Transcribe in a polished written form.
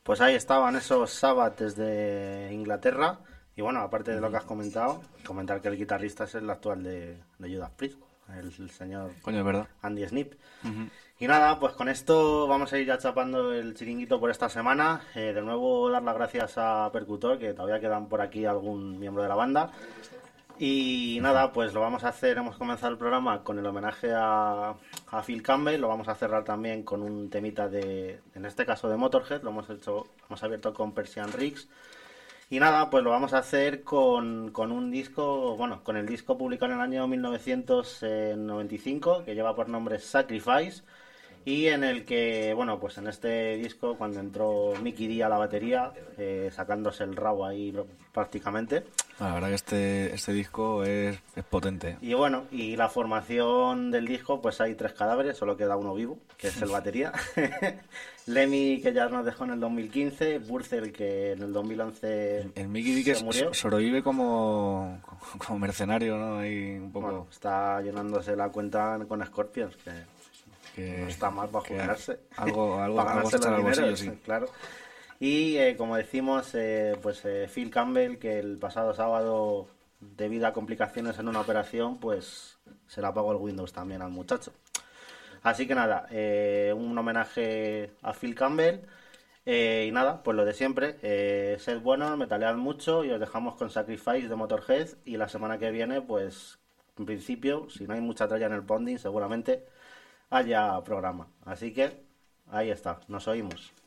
Pues ahí estaban esos Sabbath desde Inglaterra. Y bueno, aparte de lo que has comentado, comentar que el guitarrista es el actual de Judas Priest, el señor Coño, es verdad. Andy Snip. Ujú. Y nada, pues con esto vamos a ir ya chapando el chiringuito por esta semana. De nuevo dar las gracias a Percutor, que todavía quedan por aquí algún miembro de la banda. Y nada, pues lo vamos a hacer, hemos comenzado el programa con el homenaje a Phil Campbell, lo vamos a cerrar también con un temita en este caso de Motorhead, hemos abierto con Persian Rigs. Y nada, pues lo vamos a hacer con un disco, bueno, con el disco publicado en el año 1995, que lleva por nombre Sacrifice, y en el que, bueno, pues en este disco, cuando entró Mickey D a la batería, sacándose el rabo ahí prácticamente. La verdad que este disco es potente. Y bueno, y la formación del disco, pues hay 3 cadáveres, solo queda uno vivo, que es el batería. Lemmy, que ya nos dejó en el 2015, Burzel, que en el 2011 El Mickey D que se murió. sobrevive como mercenario, ¿no? Ahí un poco. Bueno, está llenándose la cuenta con Scorpions, que no está mal para que jubilarse. algo Para ganarse está en el los bolsillo, dineros, sí. claro. Y como decimos, Phil Campbell, que el pasado sábado, debido a complicaciones en una operación, pues se le apagó el Windows también al muchacho. Así que nada, un homenaje a Phil Campbell. Y nada, pues lo de siempre, sed buenos, metalead mucho y os dejamos con Sacrifice de Motorhead. Y la semana que viene, pues en principio, si no hay mucha tralla en el Ponding, seguramente haya programa. Así que ahí está, nos oímos.